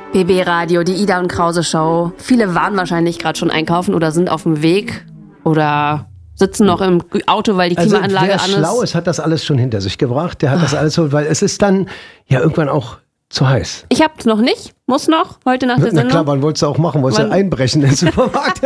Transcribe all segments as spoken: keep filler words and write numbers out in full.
B B Radio, die Ida und Krause Show. Viele waren wahrscheinlich gerade schon einkaufen oder sind auf dem Weg oder sitzen noch im Auto, weil die Klimaanlage also, an ist. Wer schlau ist, hat das alles schon hinter sich gebracht. Der hat das alles so, weil es ist dann ja irgendwann auch zu heiß. Ich hab's noch nicht, muss noch, heute nach der Na Sendung. klar, wann wolltest du auch machen? Wolltest du einbrechen in den Supermarkt?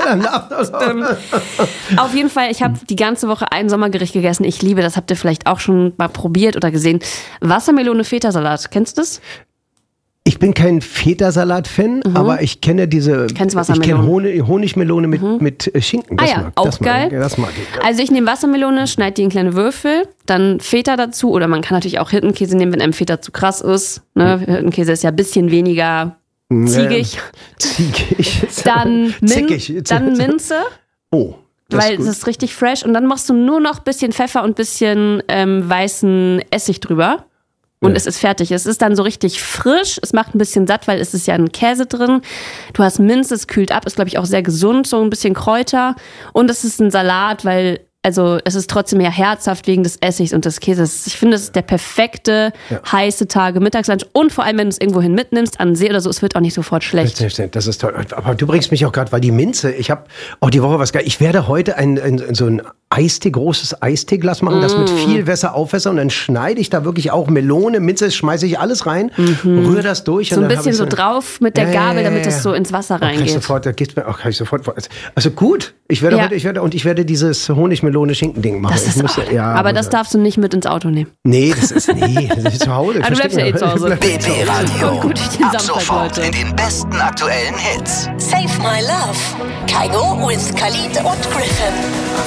Auf jeden Fall, ich habe die ganze Woche ein Sommergericht gegessen. Ich liebe das, habt ihr vielleicht auch schon mal probiert oder gesehen. Wassermelone-Feta-Salat, kennst du das? Ich bin kein Feta-Salat-Fan, mhm. aber ich kenne diese, ich kenne Honig, Honigmelone mit, mhm. mit Schinken. Das ah ja, mag, auch das geil. Mag, das mag ich, ja. Also ich nehme Wassermelone, schneide die in kleine Würfel, dann Feta dazu oder man kann natürlich auch Hirtenkäse nehmen, wenn einem Feta zu krass ist. Ne? Mhm. Hirtenkäse ist ja ein bisschen weniger ziegig. Ziegig. Dann, Min Zickig. dann Minze. Oh. Weil es ist richtig fresh und dann machst du nur noch ein bisschen Pfeffer und ein bisschen ähm, weißen Essig drüber. Und ja. es ist fertig. Es ist dann so richtig frisch. Es macht ein bisschen satt, weil es ist ja ein Käse drin. Du hast Minze, es kühlt ab. Ist, glaube ich, auch sehr gesund. So ein bisschen Kräuter. Und es ist ein Salat, weil, also, es ist trotzdem ja herzhaft wegen des Essigs und des Käses. Ich finde, es ist der perfekte, ja. heiße Tage, Mittagslunch. Und vor allem, wenn du es irgendwo hin mitnimmst, an den See oder so, es wird auch nicht sofort schlecht. Das ist toll. Aber du bringst mich auch gerade, weil die Minze, ich habe auch die Woche was geil. Ich werde heute ein, ein, so ein Eistee, großes Eisteeglas machen, mm. das mit viel Wasser aufwässern und dann schneide ich da wirklich auch Melone, Minze, schmeiße ich alles rein, mhm. rühre das durch. So und ein dann bisschen so, so drauf mit der Gabel, äh, damit es so ins Wasser reingeht. Kann ich sofort, da geht's mir, auch kann ich sofort. Also gut, ich werde ja. heute, ich werde und ich werde dieses Honigmelone-Schinken-Ding machen. Das ist ich muss, auch, ja, aber das darfst du nicht mit ins Auto nehmen. Nee, das ist nee, das ist zu Hause. Aber du bleibst ja eh zu Hause. B B Radio. Gut, den Ab Samstag, sofort Leute. in den besten aktuellen Hits. Save My Love. Kaigo with Khalid und Griffin.